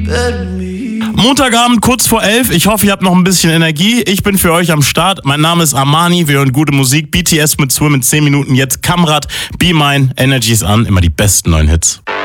Montagabend kurz vor 11. Ich hoffe, ihr habt noch ein bisschen Energie. Ich bin für euch am Start. Mein Name ist Armani. Wir hören gute Musik. BTS mit Swim in 10 Minuten. Jetzt Kamrat, Be Mine, Energies an. Immer die besten neuen Hits.